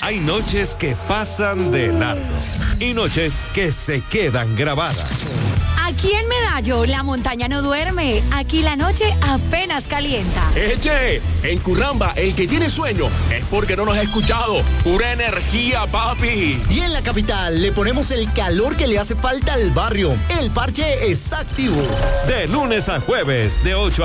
Hay noches que pasan de largo y noches que se quedan grabadas. Aquí en Medallo, la montaña no duerme. Aquí la noche apenas calienta. ¡Eche! En Curramba, el que tiene sueño es porque no nos ha escuchado. ¡Pura energía, papi! Y en la capital le ponemos el calor que le hace falta al barrio. El parche está activo. De lunes a jueves, de 8